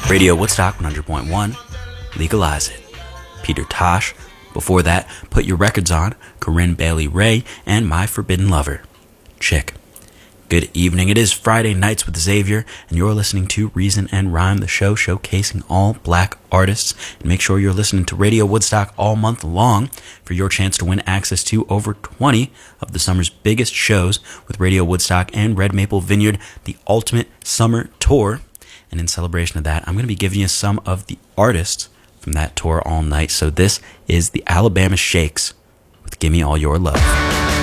Radio Woodstock 100.1, Legalize It. Peter Tosh. Before that, Put Your Records On, Corinne Bailey Rae, and My Forbidden Lover, Chick. Good evening. It is Friday Nights with Xavier, and you're listening to Reason and Rhyme, the show showcasing all black artists. And make sure you're listening to Radio Woodstock all month long for your chance to win access to over 20 of the summer's biggest shows with Radio Woodstock and Red Maple Vineyard, the Ultimate Summer Tour. And in celebration of that, I'm going to be giving you some of the artists from that tour all night. So this is the Alabama Shakes with Gimme All Your Love.